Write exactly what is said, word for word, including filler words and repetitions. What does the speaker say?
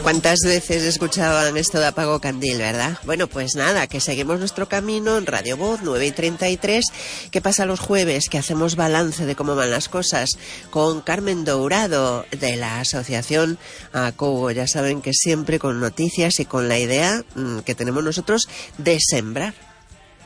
¿Cuántas veces escuchaban esto de Apago Candil, verdad? Bueno, pues nada, que seguimos nuestro camino en Radio Voz nueve y treinta y tres. ¿Qué pasa los jueves? Que hacemos balance de cómo van las cosas con Carmen Dourado de la Asociación ACOBO. Ya saben que siempre con noticias y con la idea mmm, que tenemos nosotros de sembrar.